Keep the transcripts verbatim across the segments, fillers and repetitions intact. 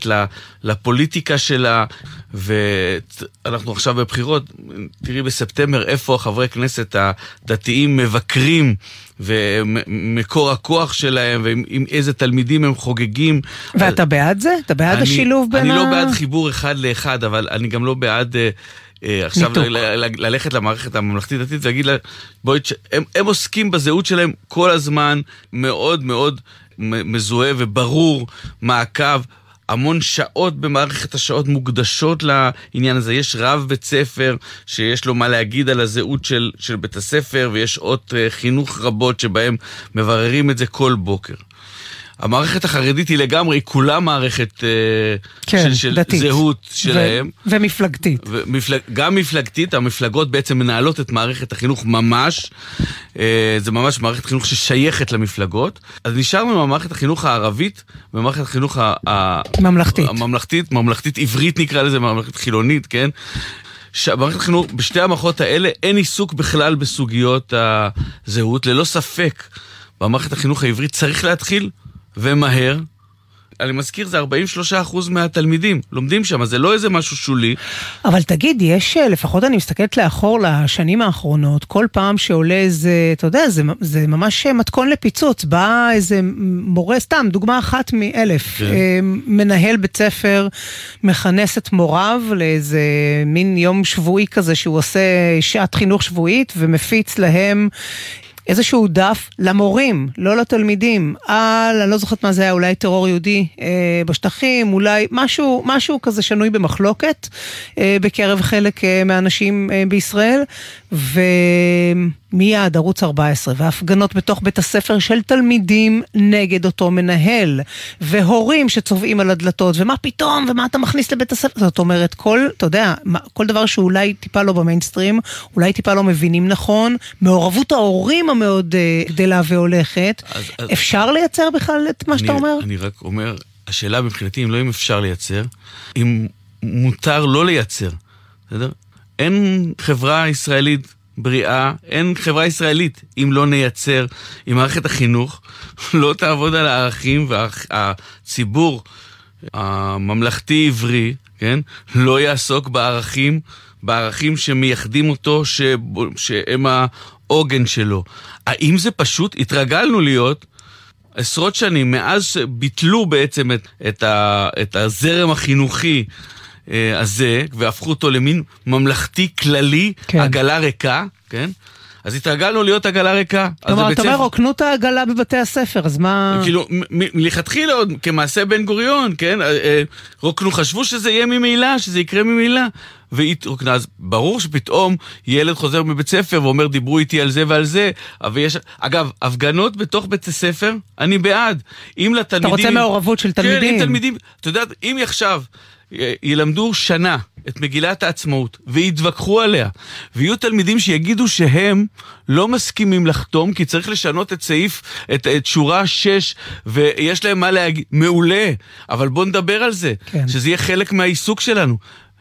נכנסת לפוליטיקה שלה, ואנחנו עכשיו בבחירות, תראי בספטמבר איפה החברי כנסת הדתיים מבקרים, ומקור הכוח שלהם, ועם איזה תלמידים הם חוגגים. ואתה בעד זה? אתה בעד השילוב בין ה... אני לא בעד חיבור אחד לאחד, אבל אני גם לא בעד... עכשיו ללכת למערכת הממלכתית דתית ולהגיד לה, בואי, הם, הם עוסקים בזהות שלהם כל הזמן, מאוד מאוד מזוהה וברור, מעקב, המון שעות במערכת השעות מוקדשות לעניין הזה. יש רב בית ספר שיש לו מה להגיד על הזהות של, של בית הספר, ויש עוד חינוך רבות שבהם מבררים את זה כל בוקר. המערכת החרדית היא לגמרי, היא כולה מערכת כן, של, של דתית. זהות שלהם. ו- ומפלגתית. ומפלג, גם מפלגתית, המפלגות בעצם מנהלות את מערכת החינוך ממש. זה ממש מערכת חינוך ששייכת למפלגות. אז נשארנו עם המערכת החינוך הערבית, ומערכת החינוך ממלכתית. הממלכתית, ממלכתית עברית נקרא לזה, ממלכתית חילונית, כן? מערכת החינוך, בשתי המערכות האלה אין עיסוק בכלל בסוגיות הזהות, ללא ספק. במערכת החינוך העברית צריך להתחיל ומהר. אני מזכיר, זה ארבעים ושלושה אחוז מהתלמידים לומדים שם, אז זה לא איזה משהו שולי. אבל תגיד, יש, לפחות אני מסתכלת לאחור לשנים האחרונות, כל פעם שעולה איזה, אתה יודע, זה, זה ממש מתכון לפיצוץ, בא איזה מורה, סתם, דוגמה אחת מאלף, כן. מנהל בית ספר, מכנס את מוריו לאיזה מין יום שבועי כזה, שהוא עושה שעת חינוך שבועית, ומפיץ להם איזשהו דף למורים, לא לתלמידים, על, אני לא זוכרת מה זה היה, אולי טרור יהודי אה, בשטחים, אולי משהו, משהו כזה שנוי במחלוקת, אה, בקרב חלק אה, מהאנשים אה, בישראל, ומיד ערוץ ארבע עשרה, והפגנות בתוך בית הספר של תלמידים נגד אותו מנהל, והורים שצובעים על הדלתות, ומה פתאום, ומה אתה מכניס לבית הספר, זאת אומרת, כל, אתה יודע, כל דבר שאולי טיפה לא במיינסטרים, אולי טיפה לא מבינים נכון, מעורבות ההורים המאוד גדלה והולכת, אז, אז, אפשר לייצר בכלל את מה אני, שאתה אומר? אני רק אומר, השאלה מבחינתי, אם לא אם אפשר לייצר, אם מותר לא לייצר, בסדר? אין חברה ישראלית בריאה, אין חברה ישראלית אם לא נייצר, אם מערכת החינוך לא תעבוד על הערכים, והציבור הממלכתי עברי, כן, לא יעסוק בערכים, בערכים שמייחדים אותו, ש... שהם העוגן שלו. האם זה פשוט? התרגלנו להיות עשרות שנים, מאז ביטלו בעצם את, את, ה... את הזרם החינוכי הזה, והפכו אותו למין ממלכתי כללי, כן. עגלה ריקה, כן? אז התרגלנו להיות עגלה ריקה. כלומר, אתה אומר, רוקנו את העגלה בבתי הספר, אז מה... כאילו, מלכתחילה עוד, כמעשה בן גוריון, כן? רוקנו, חשבו שזה יהיה ממילא, שזה יקרה ממילא, והתרוקנה. אז ברור שפתאום ילד חוזר מבית ספר ואומר, דיברו איתי על זה ועל זה, אבל יש... אגב, הפגנות בתוך בית הספר, אני בעד. אם לתלמידים... אתה רוצה מעורבות של תלמידים? כן, תלמידים. אתה יודע, אם עכשיו ילמדו שנה את מגילת העצמאות ויתווכחו עליה, ויהיו תלמידים שיגידו שהם לא מסכימים לחתום כי צריך לשנות את סעיף, את, את שורה שש, ויש להם מה להגיד, מעולה, אבל בוא נדבר על זה, כן. שזה יהיה חלק מהעיסוק שלנו.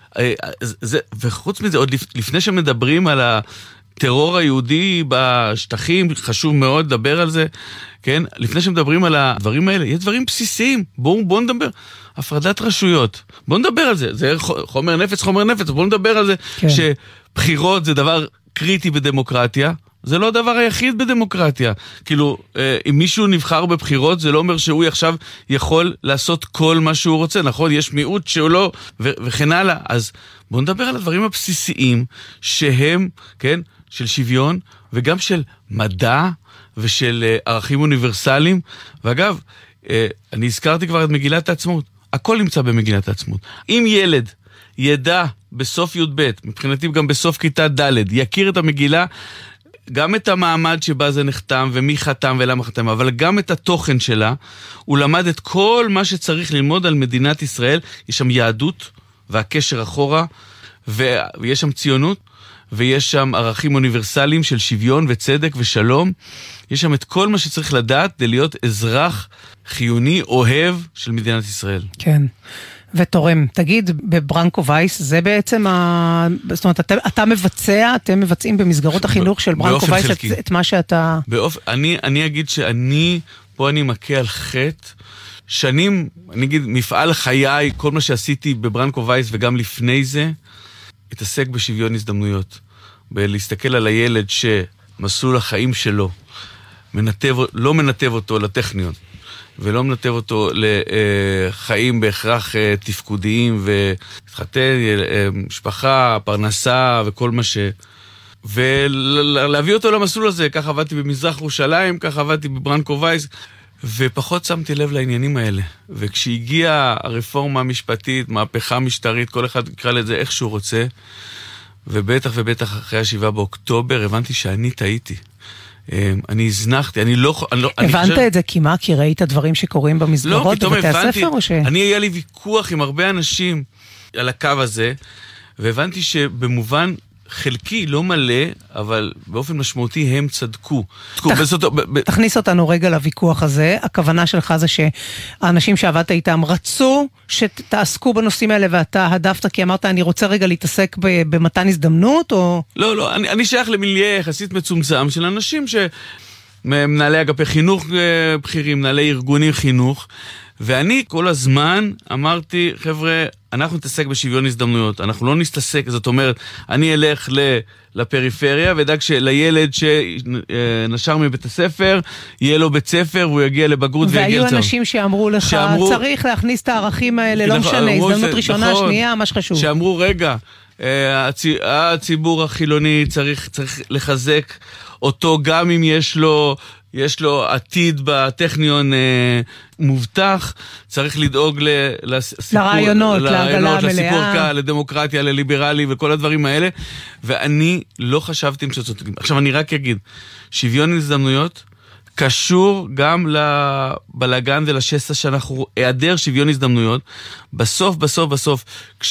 זה, וחוץ מזה, עוד לפני שמדברים על הטרור היהודי בשטחים, חשוב מאוד לדבר על זה, כן? לפני שמדברים על הדברים האלה, יש דברים בסיסיים, בואו בוא נדבר. הפרדת רשויות. בואו נדבר על זה. זה חומר נפץ, חומר נפץ. בואו נדבר על זה כן. שבחירות זה דבר קריטי בדמוקרטיה. זה לא הדבר היחיד בדמוקרטיה. כאילו, אם מישהו נבחר בבחירות, זה לא אומר שהוא עכשיו יכול לעשות כל מה שהוא רוצה. נכון? יש מיעוט שהוא לא, ו- וכן הלאה. אז בואו נדבר על הדברים הבסיסיים שהם, כן, של שוויון, וגם של מדע, ושל ערכים אוניברסליים. ואגב, אני הזכרתי כבר את מגילת העצמאות. הכל נמצא במגילת העצמאות. אם ילד ידע בסוף י' ב', מבחינתי גם בסוף כיתה ד', יכיר את המגילה, גם את המעמד שבה זה נחתם, ומי חתם ולמה חתם, אבל גם את התוכן שלה, הוא למד את כל מה שצריך ללמוד על מדינת ישראל. יש שם יהדות והקשר אחורה, ויש שם ציונות, ויש שם ערכים אוניברסליים של שוויון וצדק ושלום. יש שם את כל מה שצריך לדעת כדי להיות אזרח חיוני, אוהב של מדינת ישראל. כן. ותורם. תגיד, בברנקו וייס, זה בעצם ה... זאת אומרת, אתה, אתה מבצע, אתם מבצעים במסגרות החינוך של ברנקו וייס את, את מה שאתה... באופ... אני, אני אגיד שאני, פה אני מכה על חטא שנים, אני אגיד, מפעל חיי, כל מה שעשיתי בברנקו וייס וגם לפני זה, התעסק בשוויון הזדמנויות. בלהסתכל על הילד שמסלול החיים שלו, מנתב, לא מנתב אותו לטכניון, ולא מנתב אותו לחיים בהכרח תפקודיים, ולהתחתן, משפחה, פרנסה וכל מה ש... ולהביא אותו למסלול הזה. ככה עבדתי במזרח ירושלים, ככה עבדתי בברנקו וייס, ופחות שמתי לב לעניינים האלה. וכשהגיעה הרפורמה המשפטית, מהפכה משטרית, כל אחד יקרא לזה איך שהוא רוצה, ובטח ובטח אחרי השבעה באוקטובר, הבנתי שאני טעיתי. אני הזנחתי, אני לא... הבנת את זה כי מה? כי ראית דברים שקורים במסגרות בבתי הספר או ש... אני היה לי ויכוח עם הרבה אנשים על הקו הזה, והבנתי שבמובן חלקי, לא מלא, אבל באופן משמעותי הם צדקו. תכניס אותנו רגע לוויכוח הזה. הכוונה שלך זה שהאנשים שעבדת איתם רצו שתעסקו בנושאים האלה, ואתה הדפת כי אמרת אני רוצה רגע להתעסק במתן הזדמנות, או... לא, לא, אני, אני שייך למיליה יחסית מצומצם של אנשים שמנהלי אגפי חינוך בכירים, מנהלי ארגונים חינוך, ואני כל הזמן אמרתי, חבר'ה, אנחנו נתעסק בשוויון הזדמנויות, אנחנו לא נסתעסק, זאת אומרת, אני אלך לפריפריה, ודאג שלילד שנשר מבית הספר, יהיה לו בית ספר, והוא יגיע לבגרות ויגיע לצהר. והיו אנשים שאמרו לך, שאמרו, צריך להכניס את הערכים האלה, לא משנה, הזדמנות ראשונה, נכון, שנייה, מה שחשוב. שאמרו, רגע, הציבור החילוני צריך, צריך לחזק אותו, גם אם יש לו... יש לו עתיד בטכניון אה, מובטח, צריך לדאוג ל, לסיפור, לרעיונות, לעגלה לסיפור מלאה. קל, לדמוקרטיה, לליברלי וכל הדברים האלה, ואני לא חשבתי עם שצודקים. עכשיו אני רק אגיד, שוויון הזדמנויות קשור גם לבלגן ולשסע שאנחנו, היעדר שוויון הזדמנויות, בסוף, בסוף, בסוף,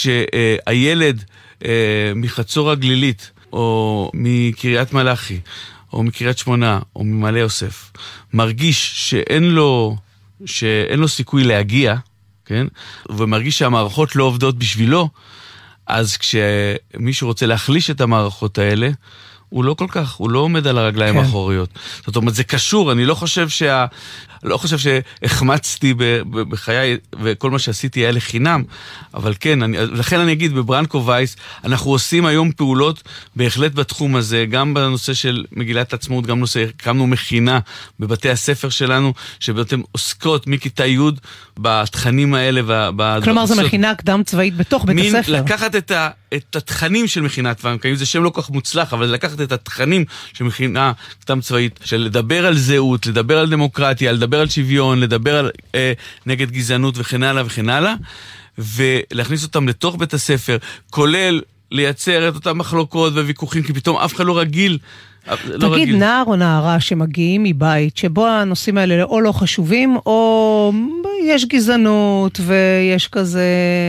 כשהילד אה, מחצור הגלילית, או מקריית מלאכי, או מקריית שמונה, או ממעלה יוסף, מרגיש שאין לו, שאין לו סיכוי להגיע, כן? ומרגיש שהמערכות לא עובדות בשבילו, אז כשמישהו רוצה להחליש את המערכות האלה, הוא לא כל כך, הוא לא עומד על הרגליים האחוריות. זאת אומרת, זה קשור, אני לא חושב שה... לא חושב שהחמצתי בחיי, וכל מה שעשיתי היה לחינם, אבל כן, אני, לכן אני אגיד, בברנקו וייס, אנחנו עושים היום פעולות בהחלט בתחום הזה, גם בנושא של מגילת העצמאות, גם נושא, קמנו מכינה בבתי הספר שלנו, שבאתם עוסקות מכיתה י' בתכנים האלה. כלומר, זו מכינה קדם צבאית בתוך בית הספר. לקחת את ה... את התכנים של מכינת ועמקאים, זה שם לא כל כך מוצלח, אבל זה לקחת את התכנים של מכינה קדם צבאית, של לדבר על זהות, לדבר על דמוקרטיה, לדבר על שוויון, לדבר על אה, נגד גזענות וכן הלאה וכן הלאה, ולהכניס אותם לתוך בית הספר, כולל לייצר את אותם מחלוקות וויכוחים, כי פתאום אף אחד לא רגיל. תגיד, רגיל. נער או נערה שמגיעים מבית, שבו הנושאים האלה או לא חשובים, או יש גזענות, ויש כזה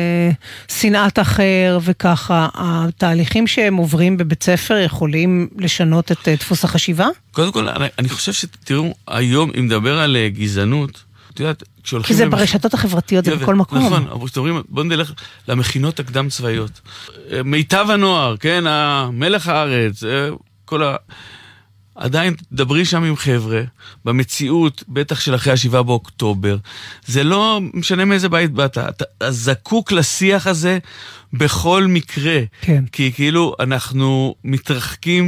שנאת אחר, וככה, התהליכים שהם עוברים בבית ספר יכולים לשנות את דפוס החשיבה? קודם כל, אני, אני חושב שתראו, היום, אם מדבר על גזענות, את יודעת, כי זה ברשתות החברתיות, זה בכל מקום. נכון, אבל כשאומרים, בואו נלך למכינות הקדם צבאיות. מיטב הנוער, כן, המלך הארץ, כל ה... עדיין דברי שם עם חבר'ה, במציאות, בטח של אחרי השבעה באוקטובר, זה לא משנה מאיזה בית באת, אתה זקוק לשיח הזה בכל מקרה, כן. כי כאילו אנחנו מתרחקים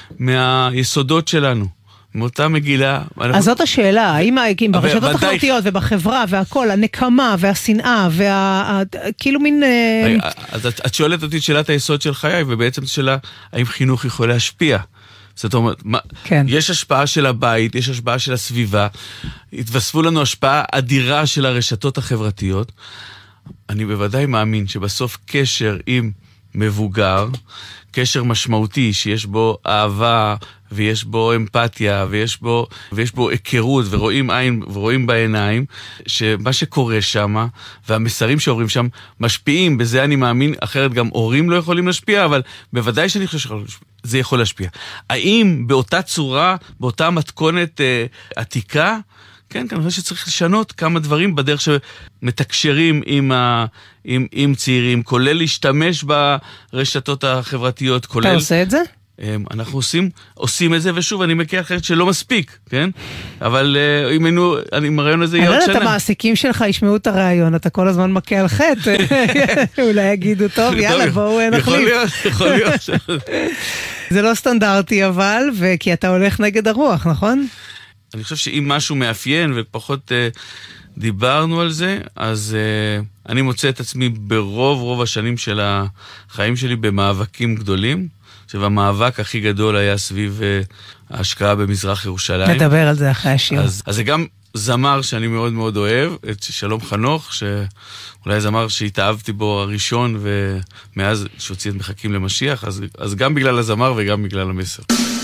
מהיסודות שלנו. מאותה מגילה. אז זאת השאלה, האם ברשתות החברתיות ובחברה והכל, הנקמה והשנאה, כאילו מין... אז את שואלת אותי את שאלת היסוד של חיי, ובעצם שאלה, האם חינוך יכול להשפיע? זאת אומרת, יש השפעה של הבית, יש השפעה של הסביבה, התווספו לנו השפעה אדירה של הרשתות החברתיות. אני בוודאי מאמין שבסוף קשר עם מבוגר, קשר משמעותי שיש בו אהבה ויש בו אמפתיה ויש בו, ויש בו היכרות ורואים עין ורואים בעיניים, שמה שקורה שם והמסרים שעוברים שם משפיעים, בזה אני מאמין, אחרת גם הורים לא יכולים להשפיע, אבל בוודאי שאני חושב שזה יכול להשפיע. האם באותה צורה, באותה מתכונת אה, עתיקה, כן, כנראה שצריך לשנות כמה דברים בדרך שמתקשרים עם, ה, עם, עם צעירים, כולל להשתמש ברשתות החברתיות, כולל... אתה עושה את זה? אנחנו עושים, עושים את זה, ושוב, אני מכיר אחרת שלא מספיק, כן? אבל אם היינו, עם הרעיון הזה יהיה עוד שנה. אני לא יודעת, המעסיקים שלך ישמעו את הרעיון, אתה כל הזמן מכה על חטא, אולי יגידו, טוב, יאללה, בואו נחליף. יכול להיות, יכול להיות. זה לא סטנדרטי אבל, וכי אתה הולך נגד הרוח, נכון? אני חושב שאם משהו מאפיין ופחות דיברנו על זה, אז אני מוצא את עצמי ברוב רוב השנים של החיים שלי במאבקים גדולים, שהמאבק הכי גדול היה סביב ההשקעה במזרח ירושלים. נדבר על זה אחרי השיר. אז, אז זה גם זמר שאני מאוד מאוד אוהב, את שלום חנוך, שאולי זמר שהתאהבתי בו הראשון, ומאז שהוציא את מחכים למשיח, אז, אז גם בגלל הזמר וגם בגלל המסר.